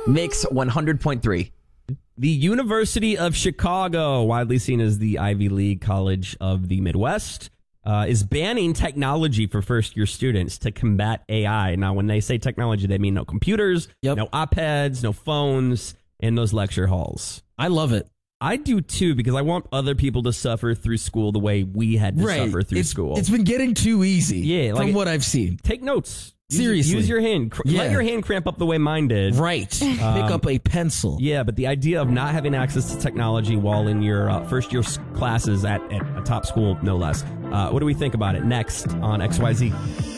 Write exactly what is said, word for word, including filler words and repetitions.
Mix one hundred point three. The University of Chicago, widely seen as the Ivy League college of the Midwest, uh, is banning technology for first-year students to combat A I. Now, when they say technology, they mean no computers, Yep. no iPads, no phones in those lecture halls. I love it. I do, too, because I want other people to suffer through school the way we had to Right. suffer through it's, school. It's been getting too easy Yeah, like from it- what I've seen. Take notes. Use- Seriously. Use your hand. Cr- Yeah. Let your hand cramp up the way mine did. Right. Pick up a pencil. Yeah, but the idea of not having access to technology while in your uh, first year s- classes at, at a top school, no less. Uh, what do we think about it? Next on X Y Z.